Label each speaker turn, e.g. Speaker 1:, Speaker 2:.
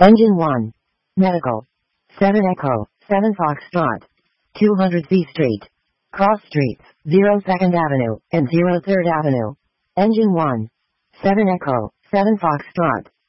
Speaker 1: Engine 1. Medical. 7 Echo, 7 Foxtrot. 200 C Street. Cross streets, 0 2nd Avenue, and 0 3rd Avenue. Engine 1. 7 Echo, 7 Foxtrot.